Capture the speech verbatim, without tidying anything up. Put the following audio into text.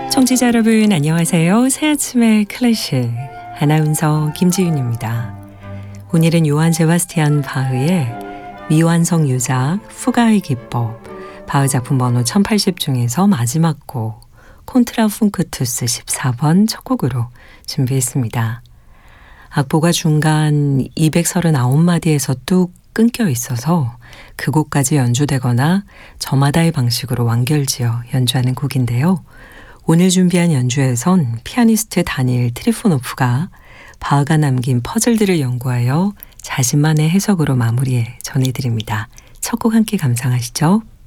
청취자 여러분 안녕하세요. 새아침의 클래식 아나운서 김지윤입니다. 오늘은 요한 세바스티안 바흐의 미완성 유작 후가의 기법 바흐 작품 번호 천팔십 중에서 마지막 곡 콘트라풍크투스 십사 번 첫 곡으로 준비했습니다. 악보가 중간 이백삼십구 마디에서 뚝 끊겨 있어서 그 곡까지 연주되거나 저마다의 방식으로 완결지어 연주하는 곡인데요. 오늘 준비한 연주에선 피아니스트 다니엘 트리포노프가 바흐가 남긴 퍼즐들을 연구하여 자신만의 해석으로 마무리해 전해드립니다. 첫 곡 함께 감상하시죠.